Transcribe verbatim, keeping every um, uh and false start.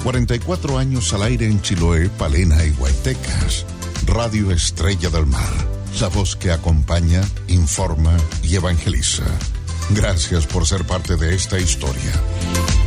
cuarenta y cuatro años al aire en Chiloé, Palena y Guaytecas. Radio Estrella del Mar. La voz que acompaña, informa y evangeliza. Gracias por ser parte de esta historia.